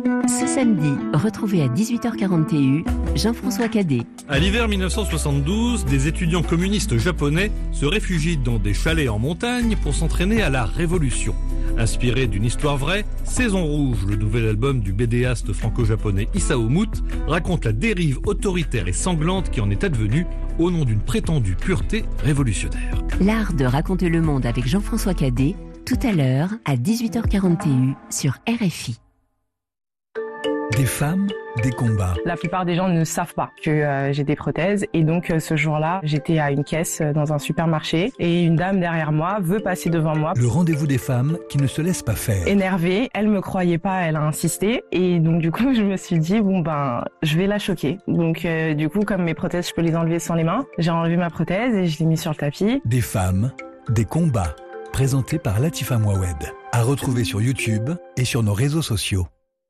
Ce samedi, retrouvez à 18h40 TU Jean-François Cadet. À l'hiver 1972, des étudiants communistes japonais se réfugient dans des chalets en montagne pour s'entraîner à la Révolution. Inspiré d'une histoire vraie, Saison Rouge, le nouvel album du bédéaste franco-japonais Isao Mout, raconte la dérive autoritaire et sanglante qui en est advenue au nom d'une prétendue pureté révolutionnaire. L'art de raconter le monde avec Jean-François Cadet, tout à l'heure à 18h40 TU sur RFI. Des femmes, des combats. La plupart des gens ne savent pas que j'ai des prothèses et donc ce jour-là, j'étais à une caisse dans un supermarché et une dame derrière moi veut passer devant moi. Le rendez-vous des femmes qui ne se laissent pas faire. Énervée, elle me croyait pas, elle a insisté et donc du coup je me suis dit je vais la choquer. Donc du coup comme mes prothèses je peux les enlever sans les mains, j'ai enlevé ma prothèse et je l'ai mis sur le tapis. Des femmes, des combats. Présenté par Latifa Mouawed. À retrouver sur YouTube et sur nos réseaux sociaux.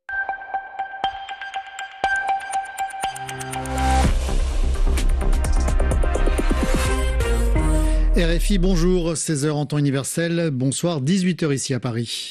RFI, bonjour, 16h en temps universel, bonsoir, 18h ici à Paris.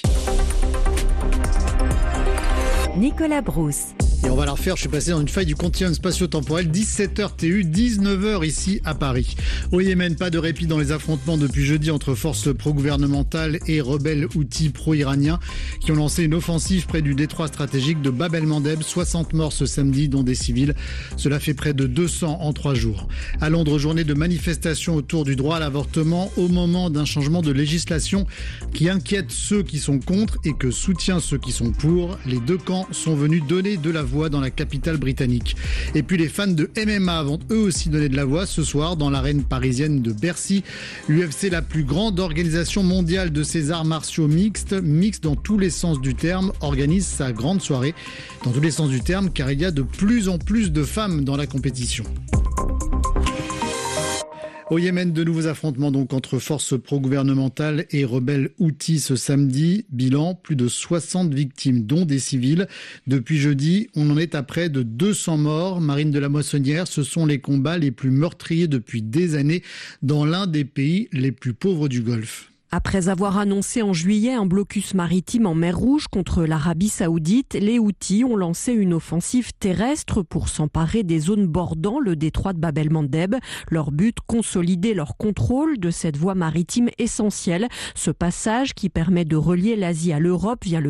Nicolas Brousse. Et on va la refaire, je suis passé dans une faille du continuum spatio-temporel, 17h TU, 19h ici à Paris. Au Yémen, pas de répit dans les affrontements depuis jeudi entre forces pro-gouvernementales et rebelles houthis pro-iraniens qui ont lancé une offensive près du détroit stratégique de Bab el-Mandeb. 60 morts ce samedi, dont des civils. Cela fait près de 200 en 3 jours. À Londres, journée de manifestation autour du droit à l'avortement au moment d'un changement de législation qui inquiète ceux qui sont contre et que soutient ceux qui sont pour. Les deux camps sont venus donner de la voix dans la capitale britannique. Et puis les fans de MMA vont eux aussi donner de la voix ce soir dans l'arène parisienne de Bercy. L'UFC, la plus grande organisation mondiale de ces arts martiaux mixtes dans tous les sens du terme, organise sa grande soirée dans tous les sens du terme car il y a de plus en plus de femmes dans la compétition. Au Yémen, de nouveaux affrontements donc entre forces pro-gouvernementales et rebelles houthis ce samedi. Bilan, plus de 60 victimes, dont des civils. Depuis jeudi, on en est à près de 200 morts. Marine de la Moissonnière, ce sont les combats les plus meurtriers depuis des années dans l'un des pays les plus pauvres du Golfe. Après avoir annoncé en juillet un blocus maritime en mer Rouge contre l'Arabie Saoudite, les Houthis ont lancé une offensive terrestre pour s'emparer des zones bordant le détroit de Bab el-Mandeb. Leur but, consolider leur contrôle de cette voie maritime essentielle. Ce passage qui permet de relier l'Asie à l'Europe via le